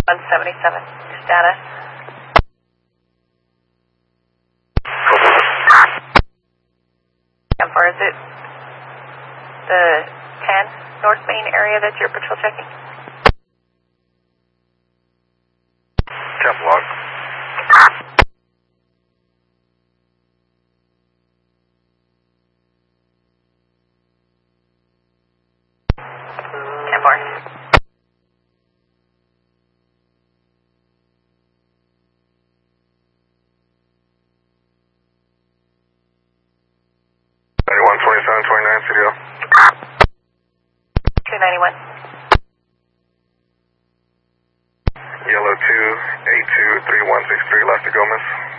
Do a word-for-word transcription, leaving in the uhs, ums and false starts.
one seventy-seven, status. How far is it? The ten North Main area that you're patrol checking? Temp log. ten four. ninety-one twenty-seven twenty-nine, C D O. two ninety-one. Yellow two eight two three one six three, Las Gomez.